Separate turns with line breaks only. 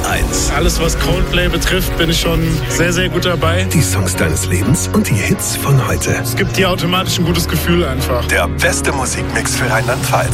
1.
Alles, was Coldplay betrifft, bin ich schon sehr, sehr gut dabei.
Die Songs deines Lebens und die Hits von heute.
Es gibt dir automatisch ein gutes Gefühl einfach.
Der beste Musikmix für Rheinland-Pfalz.